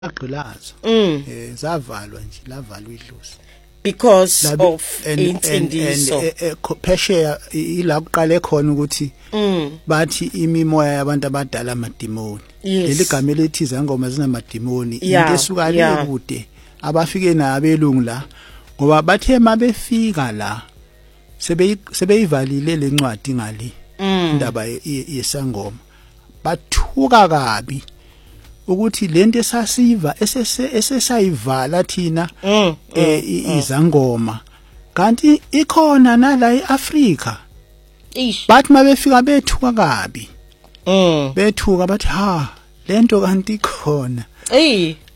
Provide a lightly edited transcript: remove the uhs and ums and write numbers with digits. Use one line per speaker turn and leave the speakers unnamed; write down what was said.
agqilazo zavalwa nje lavalwa idlozi
because of insindiso
phesheya ila kuqale khona ukuthi bathi imimoya yabantu abadala amadimoni leli gama elithi izangoma zinamadimoni into esuka le kude abafike nabelungu la ngoba bathe mabefika la sebeyivalile lencwadi ngali indaba yesangoma bathuka kabi ukuthi lento esasiva esesayivala thina izangoma kanti ikhona nala eAfrika bathi mabefika bethuka kabi bethuka bathi ha lento kanti ikhona